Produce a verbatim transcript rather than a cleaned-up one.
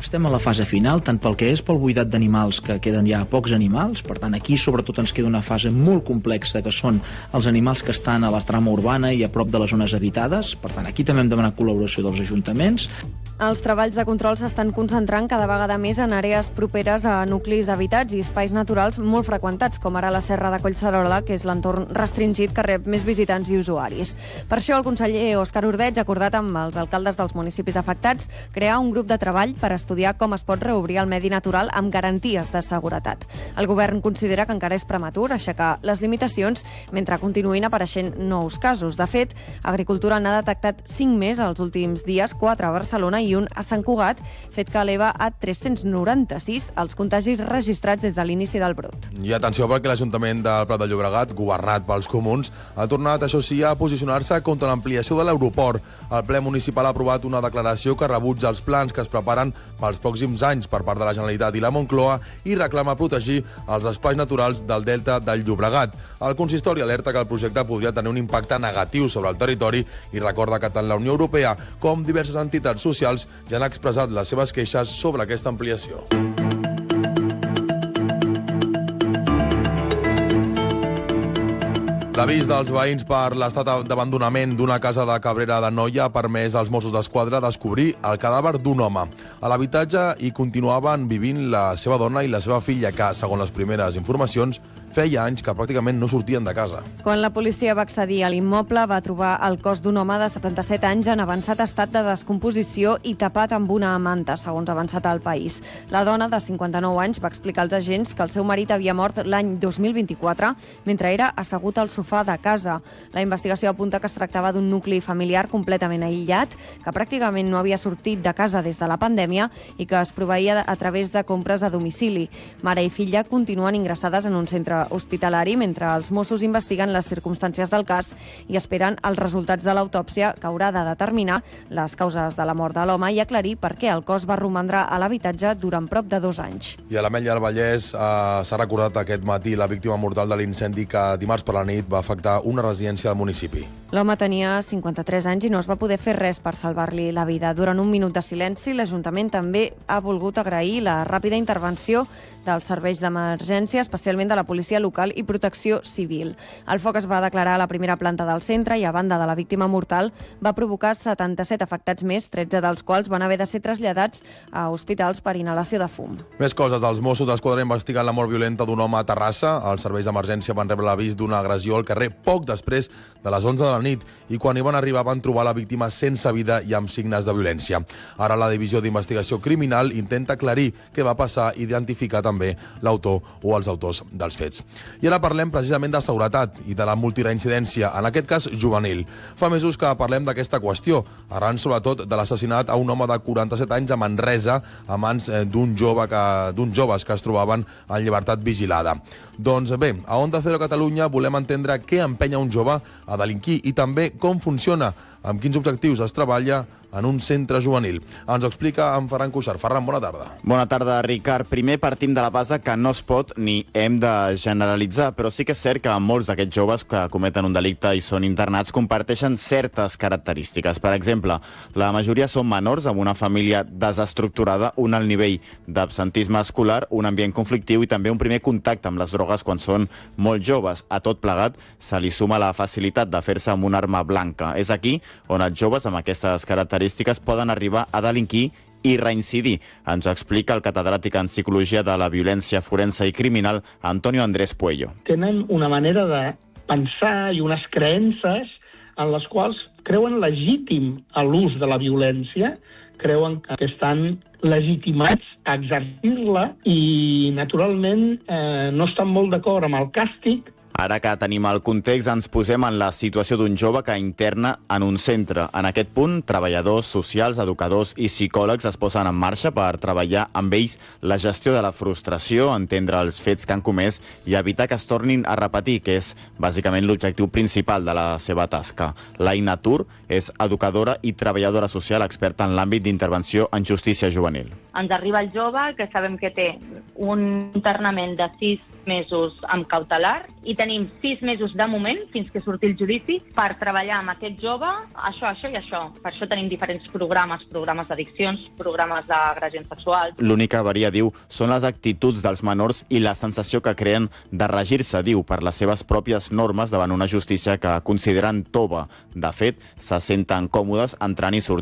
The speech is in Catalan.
Estem a la fase final, tant pel que és pel buidat d'animals, que queden ja pocs animals, per tant aquí sobretot ens queda una fase molt complexa, que són els animals que estan a la trama urbana i a prop de les zones habitades, per tant aquí també hem demanat col·laboració dels ajuntaments. Els treballs de control s'estan concentrant cada vegada més en àrees properes a nuclis habitats i espais naturals molt freqüentats, com ara la Serra de Collserola, que és l'entorn restringit que rep més visitants i usuaris. Per això el conseller Òscar Ordeig ha acordat amb els alcaldes dels municipis afectats crear un grup de treball per estudiar com es pot reobrir el medi natural amb garanties de seguretat. El govern considera que encara és prematur aixecar les limitacions mentre continuïn apareixent nous casos. De fet, Agricultura n'ha detectat cinc més els últims dies, quatre a Barcelona i un a Sant Cugat, fet que eleva a tres-cents noranta-sis els contagis registrats des de l'inici del brot. I atenció, perquè l'Ajuntament del Prat de Llobregat, governat pels comuns, ha tornat, això sí, a posicionar-se contra l'ampliació de l'aeroport. El ple municipal ha aprovat una declaració que rebutja els plans que es preparen pels pròxims anys per part de la Generalitat i la Moncloa i reclama protegir els espais naturals del Delta del Llobregat. El consistori alerta que el projecte podria tenir un impacte negatiu sobre el territori i recorda que tant la Unió Europea com diverses entitats socials ja han expressat les seves queixes sobre aquesta ampliació. L'avís dels veïns per l'estat d'abandonament d'una casa de Cabrera d'Anoia ha permès als Mossos d'Esquadra descobrir el cadàver d'un home. A l'habitatge hi continuaven vivint la seva dona i la seva filla, que, segons les primeres informacions, feia anys que pràcticament no sortien de casa. Quan la policia va accedir a l'immoble, va trobar el cos d'un home de setanta-set anys en avançat estat de descomposició i tapat amb una manta, segons ha avançat al País. La dona, de cinquanta-nou anys, va explicar als agents que el seu marit havia mort l'any dos mil vint-i-quatre mentre era assegut al sofà de casa. La investigació apunta que es tractava d'un nucli familiar completament aïllat, que pràcticament no havia sortit de casa des de la pandèmia i que es proveïa a través de compres a domicili. Mare i filla continuen ingressades en un centre hospitalari mentre els Mossos investiguen les circumstàncies del cas i esperen els resultats de l'autòpsia, que haurà de determinar les causes de la mort de l'home i aclarir per què el cos va romandre a l'habitatge durant prop de dos anys. I a l'Ametlla del Vallès eh, s'ha recordat aquest matí la víctima mortal de l'incendi que dimarts per la nit va afectar una residència del municipi. L'home tenia cinquanta-tres anys i no es va poder fer res per salvar-li la vida. Durant un minut de silenci, l'Ajuntament també ha volgut agrair la ràpida intervenció dels serveis d'emergència, especialment de la policia local i protecció civil. El foc es va declarar a la primera planta del centre i, a banda de la víctima mortal, va provocar setanta-set afectats més, tretze dels quals van haver de ser traslladats a hospitals per inhalació de fum. Més coses. Els Mossos d'Esquadra investiguen la mort violenta d'un home a Terrassa. Els serveis d'emergència van rebre l'avís d'una agressió al carrer poc després de les onze de la nit i quan hi van arribar van trobar la víctima sense vida i amb signes de violència. Ara la Divisió d'Investigació Criminal intenta aclarir què va passar i identificar també l'autor o els autors dels fets. I ara parlem precisament de seguretat i de la multireincidència, en aquest cas juvenil. Fa mesos que parlem d'aquesta qüestió, arran sobretot de l'assassinat a un home de quaranta-set anys a Manresa a mans d'un jove que, d'uns joves que es trobaven en llibertat vigilada. Doncs bé, a Onda Cero Catalunya volem entendre què empenya un jove a delinquir i també com funciona, amb quins objectius es treballa en un centre juvenil. Ens ho explica en Ferran Cuixart. Ferran, bona tarda. Bona tarda, Ricard. Primer partim de la base que no es pot ni hem de generalitzar, però sí que és cert que molts d'aquests joves que cometen un delicte i són internats comparteixen certes característiques. Per exemple, la majoria són menors amb una família desestructurada, un alt nivell d'absentisme escolar, un ambient conflictiu i també un primer contacte amb les drogues quan són molt joves. A tot plegat se li suma la facilitat de fer-se amb una arma blanca. És aquí on els joves amb aquestes característiques poden arribar a delinquir i reincidir. Ens ho explica el catedràtic en Psicologia de la Violència Forense i Criminal, Antonio Andrés Puello. Tenen una manera de pensar i unes creences en les quals creuen legítim a l'ús de la violència, creuen que estan legitimats a exercir-la i, naturalment, eh, no estan molt d'acord amb el càstig. Ara que tenim el context, ens posem en la situació d'un jove que interna en un centre. En aquest punt, treballadors socials, educadors i psicòlegs es posen en marxa per treballar amb ells la gestió de la frustració, entendre els fets que han comès i evitar que es tornin a repetir, que és bàsicament l'objectiu principal de la seva tasca. L'Aina Tur és educadora i treballadora social experta en l'àmbit d'intervenció en justícia juvenil. Ens arriba el jove, que sabem que té un internament de sis mesos amb cautelar i tenim sis mesos de moment, fins que surti el judici, per treballar amb aquest jove, això, això i això. Per això tenim diferents programes, programes d'addiccions, programes d'agressions sexuals. L'única avaria, diu, són les actituds dels menors i la sensació que creen de regir-se, diu, per les seves pròpies normes davant una justícia que consideren tova. De fet, se senten còmodes entrant i sortint